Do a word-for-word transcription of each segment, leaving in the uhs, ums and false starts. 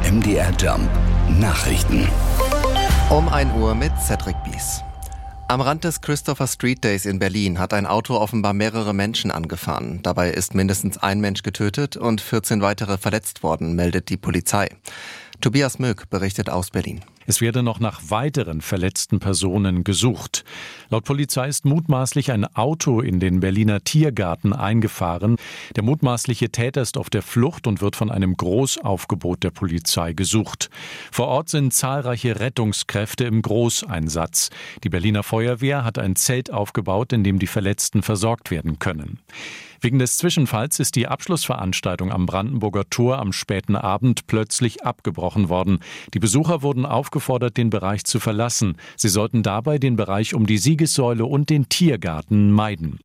M D R Jump Nachrichten. Um ein Uhr mit Cedric Bies. Am Rand des Christopher Street Days in Berlin hat ein Auto offenbar mehrere Menschen angefahren. Dabei ist mindestens ein Mensch getötet und vierzehn weitere verletzt worden, meldet die Polizei. Tobias Möck berichtet aus Berlin. Es werde noch nach weiteren verletzten Personen gesucht. Laut Polizei ist mutmaßlich ein Auto in den Berliner Tiergarten eingefahren. Der mutmaßliche Täter ist auf der Flucht und wird von einem Großaufgebot der Polizei gesucht. Vor Ort sind zahlreiche Rettungskräfte im Großeinsatz. Die Berliner Feuerwehr hat ein Zelt aufgebaut, in dem die Verletzten versorgt werden können. Wegen des Zwischenfalls ist die Abschlussveranstaltung am Brandenburger Tor am späten Abend plötzlich abgebrochen worden. Die Besucher wurden aufgefordert, den Bereich zu verlassen. Sie sollten dabei den Bereich um die Siegessäule und den Tiergarten meiden.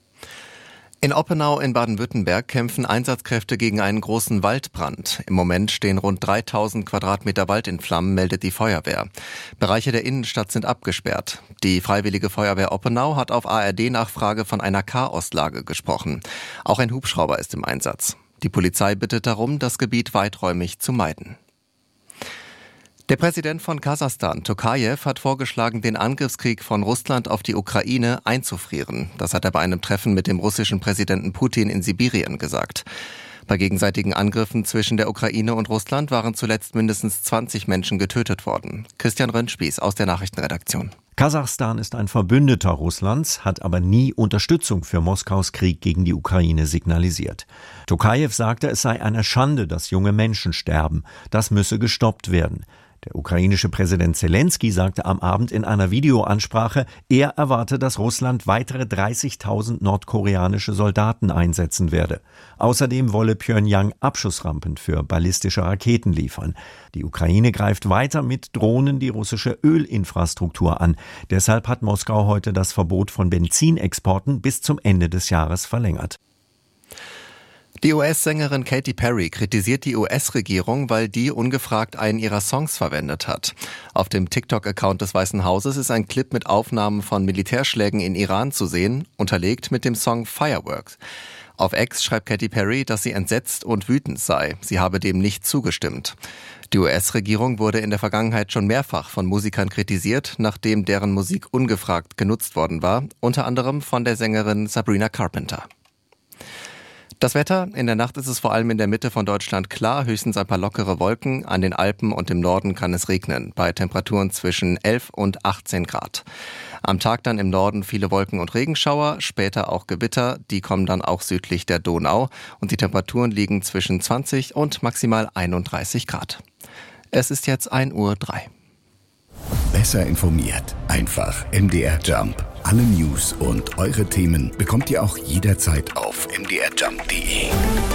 In Oppenau in Baden-Württemberg kämpfen Einsatzkräfte gegen einen großen Waldbrand. Im Moment stehen rund dreitausend Quadratmeter Wald in Flammen, meldet die Feuerwehr. Bereiche der Innenstadt sind abgesperrt. Die Freiwillige Feuerwehr Oppenau hat auf A R D-Nachfrage von einer Chaoslage gesprochen. Auch ein Hubschrauber ist im Einsatz. Die Polizei bittet darum, das Gebiet weiträumig zu meiden. Der Präsident von Kasachstan, Tokajew, hat vorgeschlagen, den Angriffskrieg von Russland auf die Ukraine einzufrieren. Das hat er bei einem Treffen mit dem russischen Präsidenten Putin in Sibirien gesagt. Bei gegenseitigen Angriffen zwischen der Ukraine und Russland waren zuletzt mindestens zwanzig Menschen getötet worden. Christian Rönnspieß aus der Nachrichtenredaktion. Kasachstan ist ein Verbündeter Russlands, hat aber nie Unterstützung für Moskaus Krieg gegen die Ukraine signalisiert. Tokajew sagte, es sei eine Schande, dass junge Menschen sterben. Das müsse gestoppt werden. Der ukrainische Präsident Zelensky sagte am Abend in einer Videoansprache, er erwarte, dass Russland weitere dreißigtausend nordkoreanische Soldaten einsetzen werde. Außerdem wolle Pjöngjang Abschussrampen für ballistische Raketen liefern. Die Ukraine greift weiter mit Drohnen die russische Ölinfrastruktur an. Deshalb hat Moskau heute das Verbot von Benzinexporten bis zum Ende des Jahres verlängert. Die U S-Sängerin Katy Perry kritisiert die U S-Regierung, weil die ungefragt einen ihrer Songs verwendet hat. Auf dem TikTok-Account des Weißen Hauses ist ein Clip mit Aufnahmen von Militärschlägen in Iran zu sehen, unterlegt mit dem Song Fireworks. Auf X schreibt Katy Perry, dass sie entsetzt und wütend sei. Sie habe dem nicht zugestimmt. Die U S-Regierung wurde in der Vergangenheit schon mehrfach von Musikern kritisiert, nachdem deren Musik ungefragt genutzt worden war, unter anderem von der Sängerin Sabrina Carpenter. Das Wetter, in der Nacht ist es vor allem in der Mitte von Deutschland klar, höchstens ein paar lockere Wolken. An den Alpen und im Norden kann es regnen, bei Temperaturen zwischen elf und achtzehn Grad. Am Tag dann im Norden viele Wolken und Regenschauer, später auch Gewitter, die kommen dann auch südlich der Donau und die Temperaturen liegen zwischen zwanzig und maximal einunddreißig Grad. Es ist jetzt ein Uhr drei. Besser informiert, einfach M D R Jump. Alle News und eure Themen bekommt ihr auch jederzeit auf m d r jump punkt d e.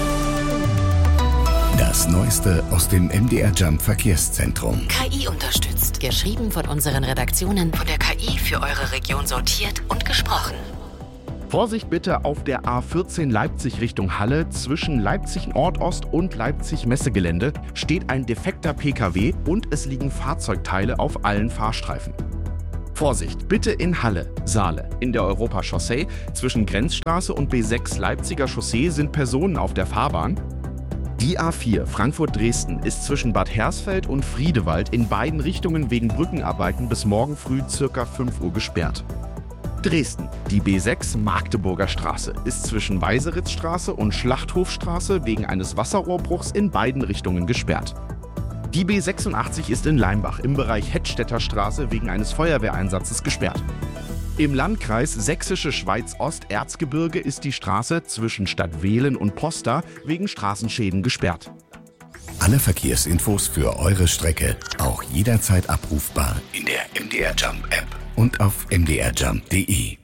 Das Neueste aus dem M D R Jump Verkehrszentrum. K I unterstützt. Geschrieben von unseren Redaktionen, von der K I für eure Region sortiert und gesprochen. Vorsicht bitte auf der A vierzehn Leipzig Richtung Halle. Zwischen Leipzig Nordost und Leipzig Messegelände steht ein defekter P K W und es liegen Fahrzeugteile auf allen Fahrstreifen. Vorsicht, bitte in Halle, Saale. In der Europachaussee zwischen Grenzstraße und B sechs Leipziger Chaussee sind Personen auf der Fahrbahn. Die A vier Frankfurt-Dresden ist zwischen Bad Hersfeld und Friedewald in beiden Richtungen wegen Brückenarbeiten bis morgen früh ca. fünf Uhr gesperrt. Dresden. Die B sechs Magdeburger Straße ist zwischen Weiseritzstraße und Schlachthofstraße wegen eines Wasserrohrbruchs in beiden Richtungen gesperrt. Die B sechsundachtzig ist in Leimbach im Bereich Hettstädter Straße wegen eines Feuerwehreinsatzes gesperrt. Im Landkreis Sächsische Schweiz-Ost-Erzgebirge ist die Straße zwischen Stadtwehlen und Posta wegen Straßenschäden gesperrt. Alle Verkehrsinfos für eure Strecke auch jederzeit abrufbar in der M D R Jump App und auf m d r jump punkt d e.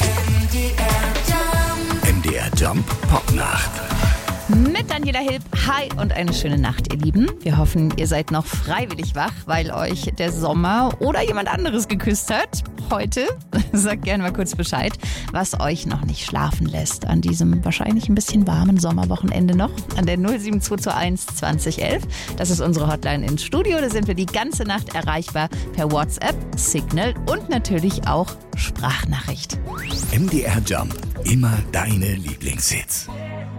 M D R Jump Popnacht. Mit Daniela Hilb. Hi und eine schöne Nacht, ihr Lieben. Wir hoffen, ihr seid noch freiwillig wach, weil euch der Sommer oder jemand anderes geküsst hat. Heute, sagt gerne mal kurz Bescheid, was euch noch nicht schlafen lässt an diesem wahrscheinlich ein bisschen warmen Sommerwochenende noch. An der null sieben zwei zwei eins zwanzig elf. Das ist unsere Hotline ins Studio. Da sind wir die ganze Nacht erreichbar per WhatsApp, Signal und natürlich auch Sprachnachricht. M D R Jump. Immer deine Lieblingshits.